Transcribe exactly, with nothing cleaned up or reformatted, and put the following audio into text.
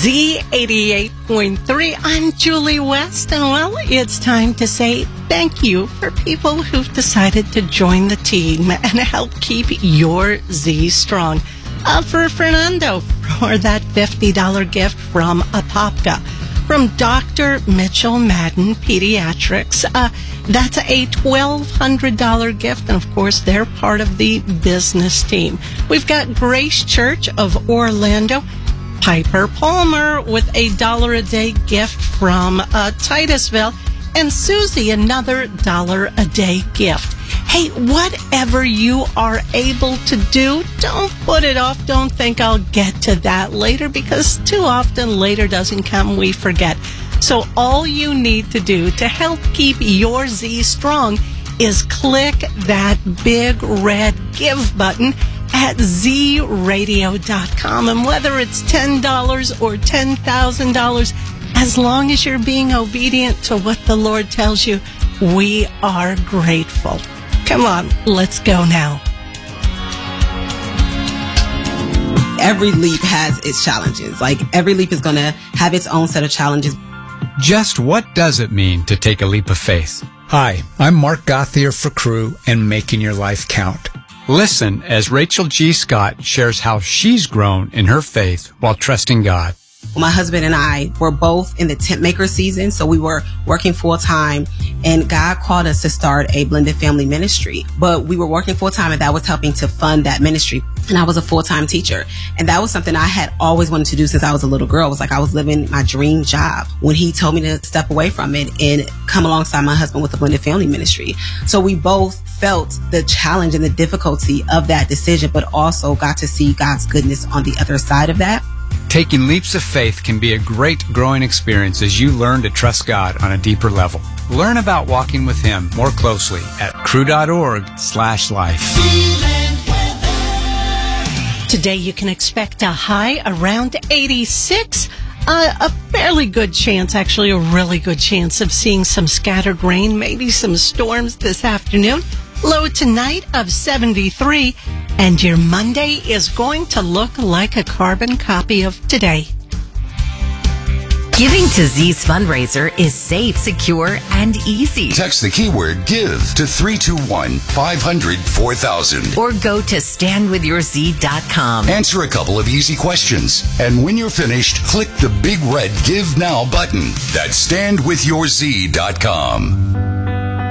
Z eighty-eight point three. I'm Julie West, and well, it's time to say thank you for people who've decided to join the team and help keep your Z strong. Uh, for Fernando, for that fifty dollars gift from Apopka. From Doctor Mitchell Madden Pediatrics, uh, that's a twelve hundred dollars gift, and of course, they're part of the business team. We've got Grace Church of Orlando, Piper Palmer with a dollar a day gift from uh, Titusville, and Susie another dollar a day gift. Hey, whatever you are able to do, don't put it off. Don't think I'll get to that later, because too often later doesn't come, we forget. So all you need to do to help keep your Z strong is click that big red give button at z radio dot com. And whether it's ten dollars or ten thousand dollars, as long as you're being obedient to what the Lord tells you, we are grateful. Come on, let's go now. Every leap has its challenges. Like, every leap is going to have its own set of challenges. Just what does it mean to take a leap of faith? Hi, I'm Mark Gothier for Crew and Making Your Life Count. Listen as Rachel G. Scott shares how she's grown in her faith while trusting God. My husband and I were both in the tent maker season, so we were working full time, and God called us to start a blended family ministry. But we were working full time, and that was helping to fund that ministry. And I was a full time teacher, and that was something I had always wanted to do since I was a little girl. It was like I was living my dream job when he told me to step away from it and come alongside my husband with the blended family ministry. So we both felt the challenge and the difficulty of that decision, but also got to see God's goodness on the other side of that. Taking leaps of faith can be a great growing experience as you learn to trust God on a deeper level. Learn about walking with Him more closely at crew.org slash life. Today you can expect a high around eighty-six. Uh, a fairly good chance, actually a really good chance of seeing some scattered rain, maybe some storms this afternoon. Low tonight of seventy-three, and your Monday is going to look like a carbon copy of today. Giving to Z's fundraiser is safe, secure, and easy. Text the keyword GIVE to three two one, five hundred, four thousand. Or go to stand with your z dot com. Answer a couple of easy questions. And when you're finished, click the big red Give Now button. That's stand with your z dot com.